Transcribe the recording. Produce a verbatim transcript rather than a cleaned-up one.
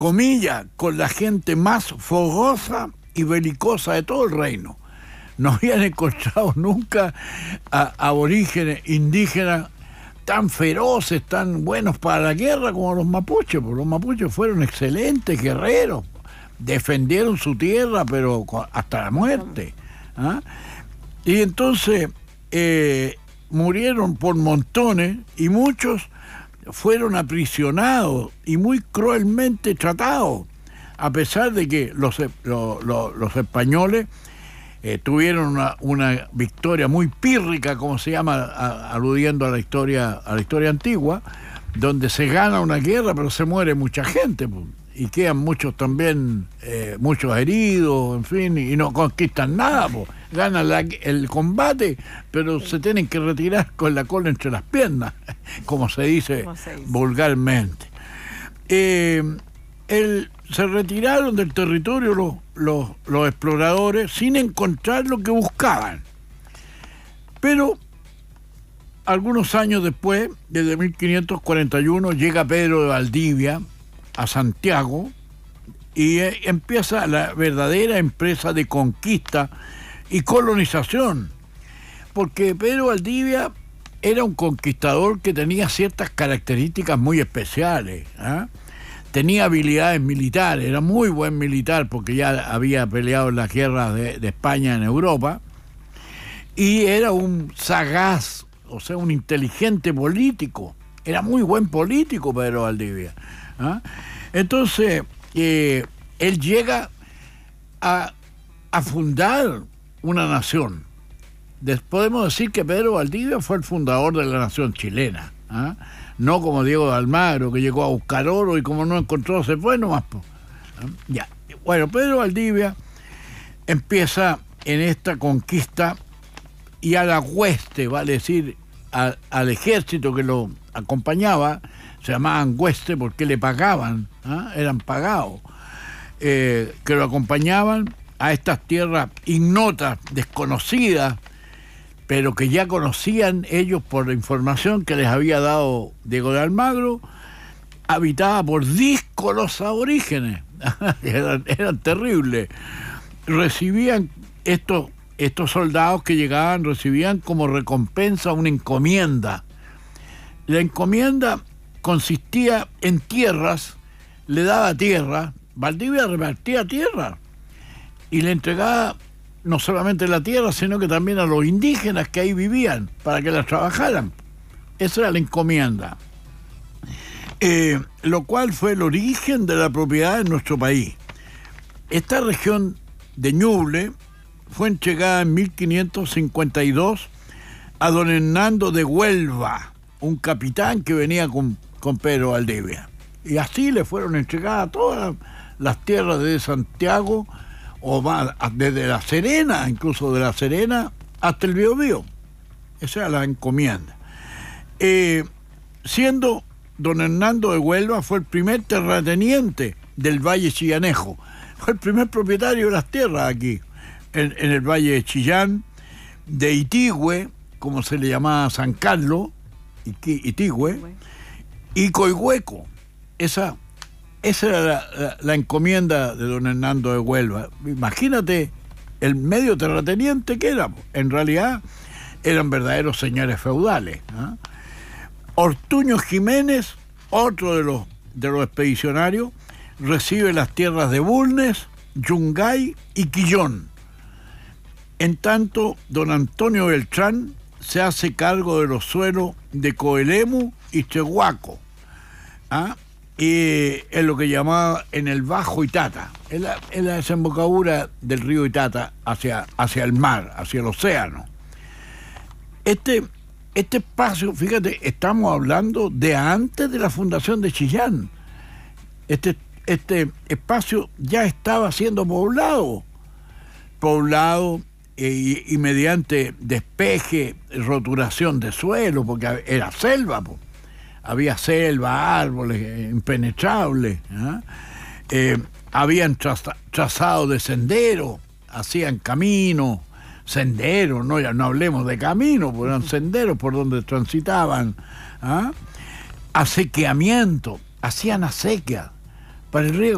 comillas, con la gente más fogosa y belicosa de todo el reino. No habían encontrado nunca a aborígenes, indígenas, tan feroces, tan buenos para la guerra como los mapuches, porque los mapuches fueron excelentes guerreros, defendieron su tierra, pero hasta la muerte. ¿Ah? Y entonces eh, murieron por montones y muchos fueron aprisionados y muy cruelmente tratados, a pesar de que los, los, los, los españoles eh, tuvieron una, una victoria muy pírrica, como se llama, a, aludiendo a la historia a la historia antigua, donde se gana una guerra pero se muere mucha gente, pues, y quedan muchos también, eh, muchos heridos, en fin, y no conquistan nada, pues. Ganan la, el combate, pero se tienen que retirar con la cola entre las piernas, como se dice, se dice? vulgarmente. Eh, el, se retiraron del territorio los, los, los exploradores sin encontrar lo que buscaban. Pero algunos años después, desde mil quinientos cuarenta y uno, llega Pedro de Valdivia a Santiago y eh, empieza la verdadera empresa de conquista y colonización, porque Pedro Valdivia era un conquistador que tenía ciertas características muy especiales, ¿eh? Tenía habilidades militares, era muy buen militar porque ya había peleado en las guerras de, de España en Europa, y era un sagaz, o sea, un inteligente político, era muy buen político Pedro Valdivia, ¿eh? Entonces eh, él llega a, a fundar una nación. Podemos decir que Pedro Valdivia fue el fundador de la nación chilena, ¿eh? No como Diego de Almagro, que llegó a buscar oro y como no encontró se fue nomás, ¿eh? Ya. Bueno, Pedro Valdivia empieza en esta conquista y a la hueste, vale decir, a, al ejército que lo acompañaba, se llamaban hueste porque le pagaban, ¿eh? Eran pagados, eh, que lo acompañaban a estas tierras ignotas, desconocidas, pero que ya conocían ellos por la información que les había dado Diego de Almagro, habitada por díscolos aborígenes. eran, eran terribles. Recibían estos, estos soldados que llegaban, recibían como recompensa una encomienda. La encomienda consistía en tierras, le daba tierra, Valdivia repartía tierra, y le entregaba no solamente la tierra, sino que también a los indígenas que ahí vivían, para que las trabajaran. Esa era la encomienda. Eh, lo cual fue el origen de la propiedad en nuestro país. Esta región de Ñuble fue entregada en mil quinientos cincuenta y dos a don Hernando de Huelva, un capitán que venía con, con Pedro Valdivia. Y así le fueron entregadas todas las tierras de Santiago, o más, desde La Serena, incluso de La Serena hasta el Biobío. Esa era la encomienda. Eh, siendo don Hernando de Huelva, fue el primer terrateniente del Valle Chillanejo, fue el primer propietario de las tierras aquí, en, en el Valle de Chillán, de Itigüe, como se le llamaba San Carlos, Itigüe, y Coihueco. Esa Esa era la, la, la encomienda de don Hernando de Huelva. Imagínate el medio terrateniente que era. En realidad eran verdaderos señores feudales, ¿eh? Ortuño Jiménez, otro de los, de los expedicionarios, recibe las tierras de Bulnes, Yungay y Quillón. En tanto, don Antonio Beltrán se hace cargo de los suelos de Coelemu y Chehuaco, ¿ah? Y es lo que llamaba en el Bajo Itata, en la, en la desembocadura del río Itata hacia, hacia el mar, hacia el océano. Este, este espacio, fíjate, estamos hablando de antes de la fundación de Chillán. Este, este espacio ya estaba siendo poblado, poblado eh, y, y mediante despeje, roturación de suelo, porque era selva, pues. Había selva, árboles impenetrables, ¿eh? Eh, habían traza, trazado de senderos, hacían caminos, senderos, no, ya no hablemos de caminos, porque eran senderos por donde transitaban, ¿eh? Acequeamiento, hacían acequia para el río.